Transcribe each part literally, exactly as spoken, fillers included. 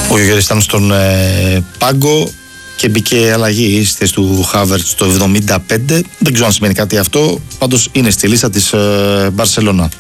Ο Γιώργης ήταν στον ε, πάγκο και μπήκε αλλαγή στη θέση του Χάβερτς το εβδομήντα πέντε. Δεν ξέρω αν σημαίνει κάτι αυτό, πάντως είναι στη λίστα της ε, Μπαρσελόνα.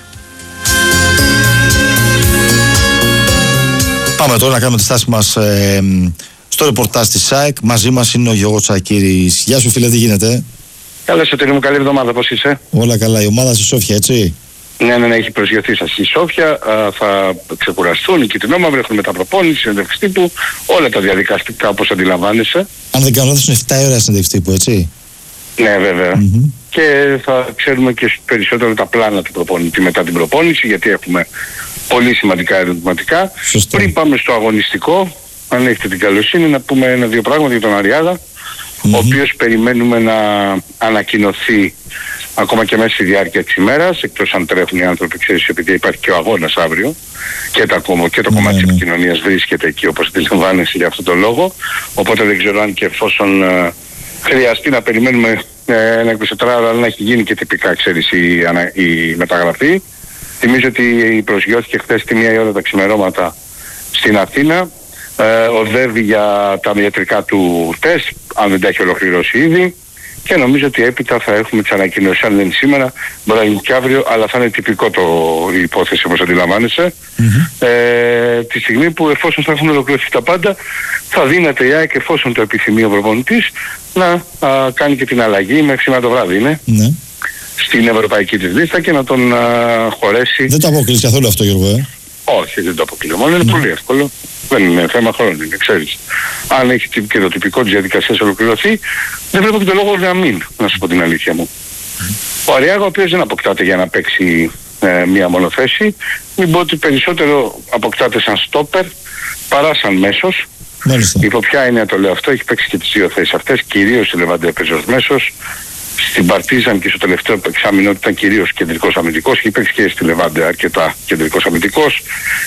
Πάμε τώρα να κάνουμε τη στάση μας ε, στο ρεπορτάζ της ΣΑΕΚ. Μαζί μας είναι ο Γιώργος Τσακύρης. Γεια σου φίλε, τι γίνεται? Καλά Σωτήρη μου, καλή εβδομάδα, πώς είσαι? Όλα καλά, η ομάδα στη Σόφια, έτσι? Ναι, ναι, ναι, έχει προσγειωθεί σας στη Σόφια, α, θα ξεκουραστούν, οι κυτρινόμαυροι έχουν μεταπροπόνηση, συνέντευξη τύπου, όλα τα διαδικαστικά όπως αντιλαμβάνεσαι. Αν δεν κάνω λάθος είναι επτά ώρα συνέντευξη τύπου, έτσι? Ναι, βέβαια. Mm-hmm. Και θα ξέρουμε και περισσότερο τα πλάνα του προπονητή μετά την προπόνηση, γιατί έχουμε πολύ σημαντικά ερωτηματικά. Σωστό. Πριν πάμε στο αγωνιστικό, αν έχετε την καλοσύνη, να πούμε ένα-δύο πράγματα για τον Αριάδα, mm-hmm. ο οποίος περιμένουμε να ανακοινωθεί ακόμα και μέσα στη διάρκεια της ημέρας, εκτός αν τρέχουν οι άνθρωποι, ξέρεις, επειδή υπάρχει και ο αγώνας αύριο και, τα, και το κομμάτι ναι, της ναι. επικοινωνίας βρίσκεται εκεί όπως αντιλαμβάνεσαι για αυτόν τον λόγο, οπότε δεν ξέρω αν και εφόσον ε, χρειαστεί να περιμένουμε ε, ένα εικοσιτετράωρο, αλλά να έχει γίνει και τυπικά, ξέρεις, η, ανα, η μεταγραφή. Θυμίζω ότι προσγειώθηκε χθες τη μία η ώρα τα ξημερώματα στην Αθήνα, ε, οδεύει για τα ιατρικά του τεστ, αν δεν τα έχει ολοκληρώσει ήδη. Και νομίζω ότι έπειτα θα έχουμε τις ανακοινώσεις. Αν δεν είναι σήμερα, μπορεί να είναι και αύριο, αλλά θα είναι τυπικό το, η υπόθεση όπως αντιλαμβάνεσαι. Mm-hmm. Ε, τη στιγμή που εφόσον θα έχουν ολοκληρωθεί τα πάντα, θα δίνεται η ΑΕΚ, εφόσον το επιθυμεί ο προπονητής, να α, κάνει και την αλλαγή μέχρι σήμερα το βράδυ είναι. Mm-hmm. Στην ευρωπαϊκή της λίστα και να τον α, χωρέσει. Δεν το αποκλείς καθόλου αυτό, Γιώργο, ε? Όχι, δεν το αποκλείω. Μόνο είναι mm. πολύ εύκολο. Δεν είναι θέμα χρόνου, είναι, ξέρεις. Αν έχει και το τυπικό της διαδικασίας ολοκληρωθεί, δεν βλέπω και το λόγο να μην, να σου πω την αλήθεια μου. Mm. Ο Αριάγα, ο οποίος δεν αποκτάται για να παίξει ε, μία μόνο θέση, μην πω ότι περισσότερο αποκτάται σαν στόπερ παρά σαν μέσος. Μάλιστα. Υπό ποια έννοια το λέω αυτό, έχει παίξει και τις δύο θέσεις αυτές, κυρίως στη Λεβάντε έπαιζε ως μέσος. Στην Παρτίζαν και στο τελευταίο εξάμηνο ήταν κυρίως κεντρικός αμυντικός και παίξει και στη Λεβάντε αρκετά κεντρικός αμυντικός.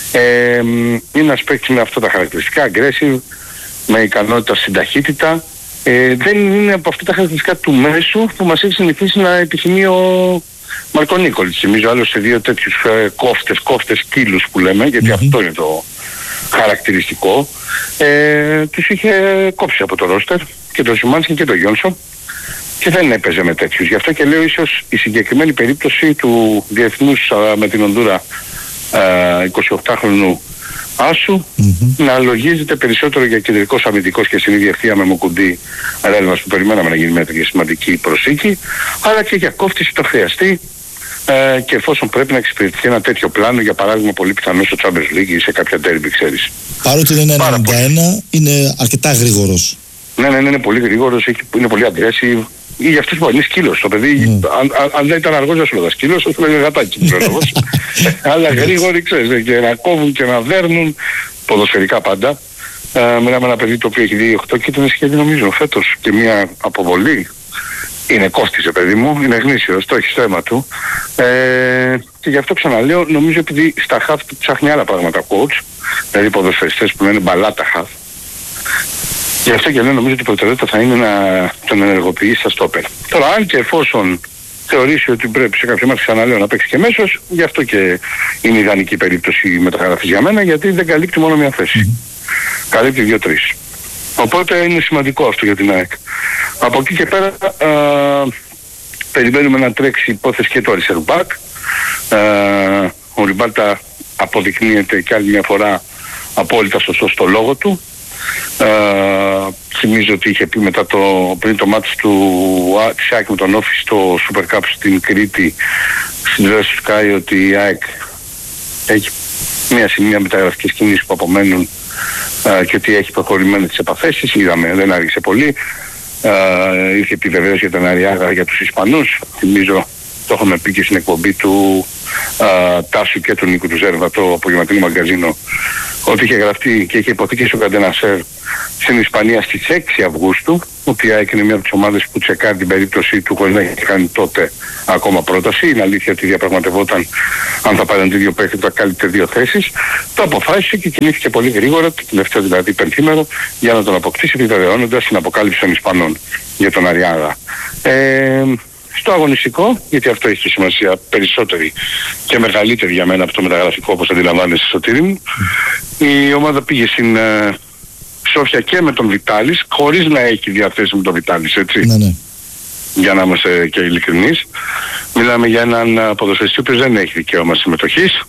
Ε, είναι ένας παίκτης με αυτά τα χαρακτηριστικά, aggressive, με ικανότητα στην ταχύτητα. Ε, δεν είναι από αυτά τα χαρακτηριστικά του μέσου που μας έχει συνηθίσει να επιθυμεί ο Μαρκο Νίκολιτς. Θυμίζω άλλωστε δύο τέτοιους ε, κόφτες, κόφτες στήλους που λέμε, γιατί mm-hmm. αυτό είναι το χαρακτηριστικό. Ε, τους είχε κόψει από το ρόστερ και το Σιμάνσκι και το Γιόνσον. Και δεν έπαιζε με τέτοιους. Γι' αυτό και λέω ίσως η συγκεκριμένη περίπτωση του διεθνούς α, με την Ονδούρα εικοσιοκτάχρονου Άσου mm-hmm. να λογίζεται περισσότερο για κεντρικός αμυντικός και στην ίδια ευθεία με Μουκουντή Ρέλβας που περιμέναμε να γίνει μια τέτοια σημαντική προσήκη, αλλά και για κόφτιση το χρειαστεί ε, και εφόσον πρέπει να εξυπηρετηθεί ένα τέτοιο πλάνο, για παράδειγμα πολύ πιθανό στο Champions League ή σε κάποια derby, ξέρεις. Παρότι δεν είναι ενενήντα ένα, είναι αρκετά γρήγορος. Ναι, ναι, ναι, είναι πολύ γρήγορος, είναι πολύ aggressive. Ή για αυτούς που είναι σκύλος. Το παιδί, mm. αν, αν, αν δεν ήταν αργός δεν σου λέγα σκύλος, θα λέγα γατάκι που λόγος. Αλλά γρήγοροι, ξέρεις, και να κόβουν και να δέρνουν, ποδοσφαιρικά πάντα. Ε, μιλάμε ένα παιδί το οποίο έχει δει οκτώ κίτρινες και νομίζω φέτος και μια αποβολή. Είναι κόστιζε παιδί μου, είναι γνήσιος, το έχει στο αίμα του. Ε, και γι' αυτό ξαναλέω, νομίζω επειδή στα χαφ του ψάχνει άλλα πράγματα coach, δηλαδή ποδοσφαιριστές που λένε μπαλάτα χαφ. Γι' αυτό και λέω νομίζω ότι η προτεραιότητα θα είναι να τον ενεργοποιήσει στα στόπερ. Τώρα αν και εφόσον θεωρήσει ότι πρέπει σε κάποιο μάτι ξαναλέω να παίξει και μέσος, γι' αυτό και είναι ιδανική περίπτωση μεταγραφής για μένα, γιατί δεν καλύπτει μόνο μια θέση. Mm-hmm. Καλύπτει δύο-τρεις. Οπότε είναι σημαντικό αυτό για την ΑΕΚ. Από εκεί και πέρα α, περιμένουμε να τρέξει υπόθεση και το αριστερού μπακ. Ο Ριμπάλτα αποδεικνύεται και άλλη μια φορά απόλυτα σωστός στο λόγο του. Uh, θυμίζω ότι είχε πει μετά το, πριν το μάτς του της ΑΕΚ με τον Όφη στο Super Cup στην Κρήτη στην τηλεόραση του Sky ότι η ΑΕΚ έχει μια σημεία μεταγραφικές κινήσεις που απομένουν uh, και ότι έχει προχωρημένες τις επαφές. Είδαμε, δεν άργησε πολύ. Uh, είχε επιβεβαίωση για τον Αριάγα για τους Ισπανούς. Θυμίζω, το έχουμε πει και στην εκπομπή του uh, Τάσου και του Νίκου του Ζέρβα, το απογευματινό μαγκαζίνο, ότι είχε γραφτεί και είχε υποθεί και στο Καντενασέρ στην Ισπανία στις έξι Αυγούστου, ότι η ΑΕΚ είναι μια από τις ομάδες που τσεκάρει την περίπτωση του χωρίς να έχει κάνει τότε ακόμα πρόταση. Είναι αλήθεια ότι διαπραγματευόταν αν θα πάρει δύο παίκτες που θα κάλυπτε δύο θέσεις. Το αποφάσισε και κινήθηκε πολύ γρήγορα, το τελευταίο δηλαδή πενθήμερο, για να τον αποκτήσει, επιβεβαιώνοντας την αποκάλυψη των Ισπανών για τον Αριάγα. Ε, στο αγωνιστικό, γιατί αυτό έχει σημασία περισσότερη και μεγαλύτερη για μένα από το μεταγραφικό, όπως αντιλαμβάνεσαι, Σωτήρη μου. Η ομάδα πήγε στην ε, Σόφια και με τον Βιτάλης, χωρίς να έχει διαθέσιμο τον Βιτάλης, έτσι. Ναι, ναι. Για να είμαστε και ειλικρινείς. Μιλάμε για έναν ποδοσφαιριστή ο οποίος δεν έχει δικαίωμα συμμετοχής,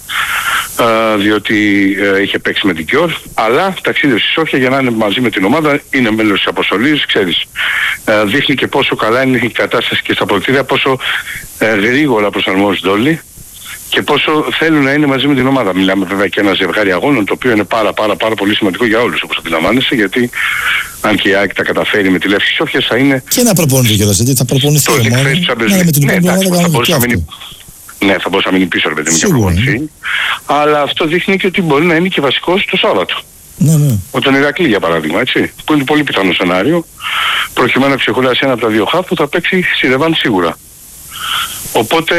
διότι ε, είχε παίξει με την Κιόρ, αλλά ταξίδευε στη Σόφια για να είναι μαζί με την ομάδα, είναι μέλος της αποστολής, ξέρεις. Ε, δείχνει και πόσο καλά είναι η κατάσταση και στα πολιτήρια, πόσο ε, γρήγορα προσαρμόζονται όλοι και πόσο θέλουν να είναι μαζί με την ομάδα. Μιλάμε βέβαια και ένα ζευγάρι αγώνων, το οποίο είναι πάρα πάρα πάρα πολύ σημαντικό για όλους, όπως αντιλαμβάνεσαι, γιατί αν και η ΑΕΚ τα καταφέρει με τη Λεύση Σόφιας θα είναι... Και να προπονηθεί κιόλας, γιατί θα προπονηθεί το μόνο. Ναι, με την ναι, ομάδα θα κάνουμε και αυτό. Ναι, θα μπορούσα να μείνει πίσω, ρε παιδί μου, για προπόνηση. Αλλά αυτό δείχνει και ότι μπορεί να είναι και βασικός το Σάββατο. Ναι, ναι. Με τον Ηρακλή, για παράδειγμα, έτσι. Που είναι πολύ πιθανό σενάριο. Προκειμένου να ξεκουράσει ένα από τα δύο χαφ που θα παίξει στη Ρεβάν σίγουρα. Οπότε,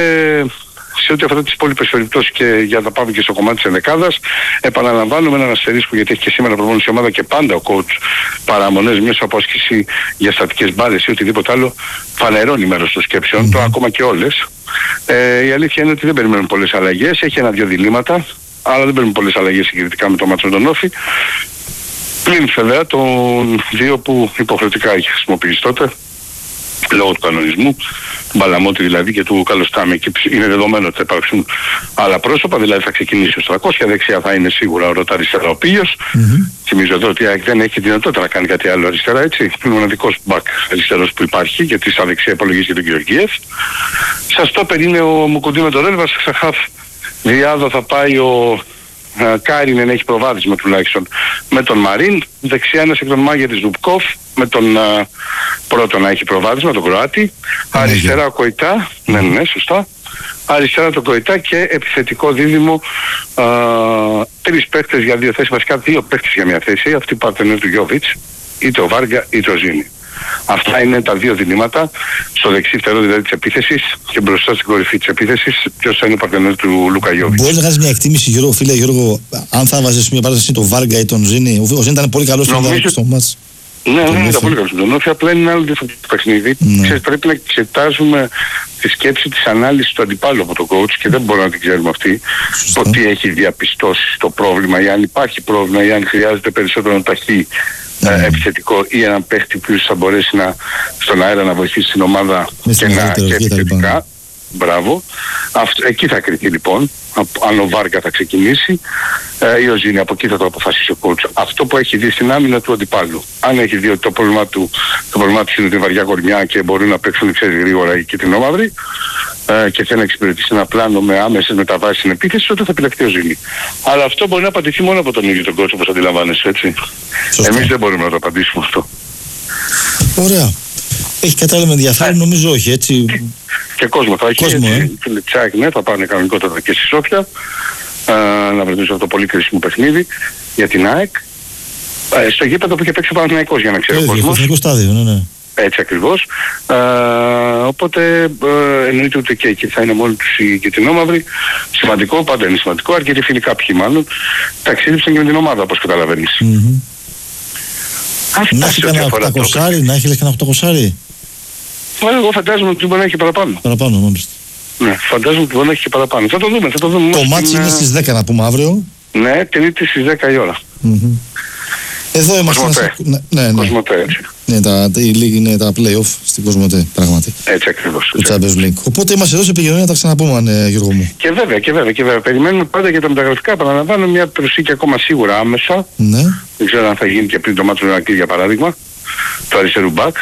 σε ό,τι αφορά τις υπόλοιπες περιπτώσεις και για να πάμε και στο κομμάτι της ενδεκάδας, επαναλαμβάνουμε έναν αστερίσκο, γιατί έχει και σήμερα προπόνηση ομάδα και πάντα ο coach παραμονές μιας από άσκηση για στατικές μπάλες ή οτιδήποτε άλλο φανερώνει μέρος των σκέψεων, mm. το ακόμα και όλες. Ε, η αλήθεια είναι ότι δεν περιμένουν πολλές αλλαγές, έχει ένα-δυο διλήμματα, αλλά δεν περιμένουν πολλές αλλαγές συγκριτικά με το μάτσο με τον Όφη. Πλην βέβαια των δύο που υποχρεωτικά έχει χρησιμοποιήσει τότε, λόγω του κανονισμού, του Μπαλαμότη δηλαδή και του Καλοστάμι. Και είναι δεδομένο ότι θα υπάρξουν άλλα πρόσωπα, δηλαδή θα ξεκινήσει ο τριακόσια, δεξιά θα είναι σίγουρα ο Ρωτά, αριστερά ο Πίος. Mm-hmm. Θυμίζω εδώ ότι δεν έχει δυνατότητα να κάνει κάτι άλλο αριστερά, έτσι. Είναι ο μοναδικός μπακ αριστερός που υπάρχει, γιατί στα δεξιά υπολογίζει τον Γεωργιέφ. Στα στόπερ είναι ο Μουκουντή με τον Ρέλβα, στα χαφ Διάδο θα πάει ο Κάρινεν, έχει προβάδισμα τουλάχιστον με τον Μαρίν. Δεξιά ένας εκ των Μάγερης Ζουπκόφ, με τον α, πρώτο να έχει προβάδισμα, τον Κροάτη. Αριστερά ο Κοϊτά, ναι, ναι, σωστά. Αριστερά τον Κοϊτά και επιθετικό δίδυμο, α, τρεις παίκτες για δύο θέσεις, βασικά δύο παίκτες για μια θέση, αυτή η παρτενέρ του Γιώβιτς, είτε ο Βάργα είτε ο Ζήνη. Αυτά είναι τα δύο διλήμματα, στο δεξί φτερό δηλαδή της επίθεσης και μπροστά στην κορυφή της επίθεσης, ποιος θα είναι ο παρτενέρ του Λούκα Γιώβιτς. Μπορείς να κάνεις μια εκτίμηση, Γιώργο, φίλε Γιώργο, αν θα βάζεις μια παράσταση τον Βάργα ή τον Ζήνη? Ο Ζήνη ήταν πολύ καλός Νομίζω... στο μάτς. Ναι, ναι, ήταν πολύ καλός στον Όφη, απλά είναι ένα άλλο διαφορετικό παιχνίδι. Ναι. Ξέρεις, πρέπει να εξετάζουμε τη σκέψη της ανάλυσης του αντιπάλου από τον coach και δεν μπορούμε να την ξέρουμε αυτή. Το τι έχει διαπιστώσει το πρόβλημα, ή αν υπάρχει πρόβλημα, ή αν χρειάζεται περισσότερο ταχύ mm. επιθετικό, ή έναν παίχτη που θα μπορέσει να, στον αέρα να βοηθήσει την ομάδα με και να και επιθετικά. Μπράβο. Αυτό, εκεί θα κρυθεί λοιπόν, αν ο Βάργα θα ξεκινήσει ε, ή ο Ζήνη, από εκεί θα το αποφασίσει ο coach. Αυτό που έχει δει στην άμυνα του αντιπάλου. Αν έχει δει ότι το πρόβλημα του, το πρόβλημα του είναι την βαριά κορμιά και μπορούν να παίξουν, ξέρεις, γρήγορα οι κίτρινόμαυροι ε, και θέλει να εξυπηρετήσει ένα πλάνο με άμεσες μεταβάσεις στην επίθεση, τότε θα επιλεχθεί ο Ζήνη. Αλλά αυτό μπορεί να απαντηθεί μόνο από τον ίδιο τον coach, όπως αντιλαμβάνεσαι, έτσι. Εμείς δεν μπορούμε να το απαντήσουμε αυτό. Ωραία. Έχει κατάλληλα με ενδιαφέρον, νομίζω όχι, έτσι. Και, και κόσμο θα έχει, κόσμο, έτσι. Ε. Τσάκ, ναι, θα πάνε κανονικότατα και στη Σόφια ε, να βρεθούν αυτό το πολύ κρίσιμο παιχνίδι για την ΑΕΚ. Ε, στο γήπεδο που είχε παίξει ο Παναθηναϊκός, για να ξέρει ο κόσμος. Στο στάδιο, ναι, ναι. Έτσι ακριβώς. Ε, οπότε ε, εννοείται ότι και εκεί θα είναι μόνοι τους οι κιτρινόμαυροι. Σημαντικό, πάντα είναι σημαντικό, αρκετοί φίλοι κάποιοι μάλλον ταξίδεψαν και με την ομάδα, όπως καταλαβαίνεις. Mm-hmm. Να έχει κανένα οκτακόσάρι, να έχει κανένα οκτακόσάρι. Εγώ φαντάζομαι ότι μπορεί να έχει παραπάνω. Παραπάνω, μάλιστα. Ναι, φαντάζομαι ότι μπορεί να έχει και παραπάνω. Θα το δούμε, θα το δούμε. Το μάτσι είναι στις δέκα να πούμε αύριο. Ναι, Τρίτη στις δέκα η ώρα. Mm-hmm. Εδώ είμαστε. Κοσμοτέ. Ναι, ναι, ναι. Κοσμοτέ, έτσι. Ναι, τα, η λίγη είναι τα play-off στην Κοσμοτέ, πράγματι. Έτσι ακριβώς. Το Champions League. Οπότε είμαστε εδώ σε επικοινωνία να τα ξαναπούμε, ναι, Γιώργο μου. Και βέβαια, και βέβαια, και βέβαια. Περιμένουμε πάντα για τα μεταγραφικά. Επαναλαμβάνω μια προσήκη ακόμα σίγουρα άμεσα. Ναι. Δεν ξέρω αν θα γίνει και πριν το μάτσο του Ηρακλή, για παράδειγμα. Το αριστερού μπακ.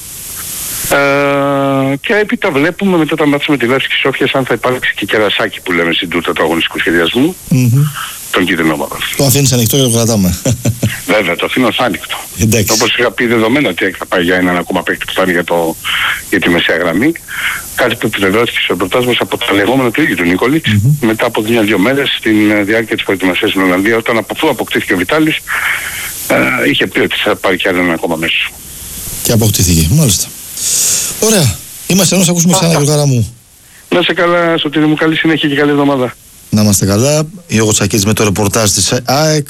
Ε, και έπειτα βλέπουμε μετά τα μάτια με τη Λεύση και Σόφια αν θα υπάρξει και κερασάκι που λέμε στην τούτα του αγωνιστικού σχεδιασμού. Mm-hmm. Τον κίτρινο. Το αφήνεις ανοιχτό και το κρατάμε. Βέβαια, το αφήνω ανοιχτό. Όπως είχα πει, δεδομένο ότι θα πάει για έναν ακόμα παίκτη που θα είναι για, το, για τη μεσαία γραμμή. Κάτι που επιβεβαιώθηκε στο ρεπορτάζ μας από τα λεγόμενα του ίδιου του Νίκολιτς, mm-hmm. μετά από μια-δυο μέρες στην διάρκεια της προετοιμασίας στην Ολλανδία, όταν αφού αποκτήθηκε ο Βιτάλης, ε, είχε πει ότι θα πάρει κι έναν ακόμα μέσο. Και αποκτήθηκε, μάλιστα. Ωραία. Είμαστε εδώ να ακούσουμε ξανά, Γιώργαρα μου. Να είσαι καλά, Σωτήρη μου, καλή συνέχεια και καλή εβδομάδα. Να είμαστε καλά. Γιώργος Τσακίδης με το ρεπορτάζ της ΑΕΚ.